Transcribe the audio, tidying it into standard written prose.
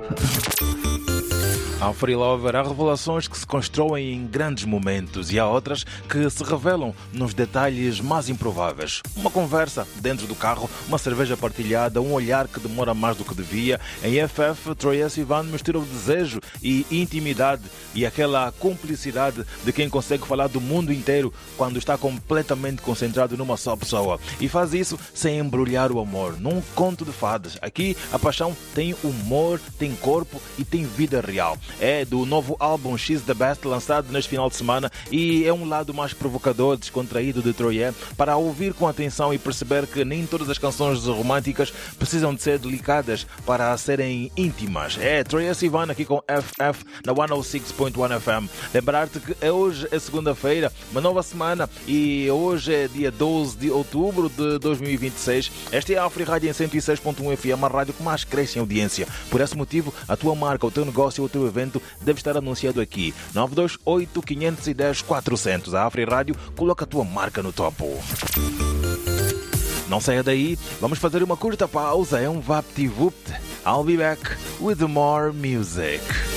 Ao Free Lover, há revelações que se constroem em grandes momentos e há outras que se revelam nos detalhes mais improváveis. Uma conversa dentro do carro, uma cerveja partilhada, um olhar que demora mais do que devia. Em FF, Troye Sivan mistura o desejo e intimidade e aquela cumplicidade de quem consegue falar do mundo inteiro quando está completamente concentrado numa só pessoa. E faz isso sem embrulhar o amor, num conto de fadas. Aqui a paixão tem humor, tem corpo e tem vida real. É do novo álbum She's the Best, lançado neste final de semana, e é um lado mais provocador, descontraído de Troye, para ouvir com atenção e perceber que nem todas as canções românticas precisam de ser delicadas para serem íntimas. É Troye Sivan aqui com FF na 106.1 FM. Lembrar-te que hoje é segunda-feira, uma nova semana, e hoje é dia 12 de outubro de 2026. Esta é a Afri Rádio em 106.1 FM, a rádio que mais cresce em audiência. Por esse motivo, a tua marca, o teu negócio, o teu evento deve estar anunciado aqui. 928 510 400. A Afri Rádio coloca a tua marca no topo. Não saia daí, vamos fazer uma curta pausa. É um VaptVupt. I'll be back with more music.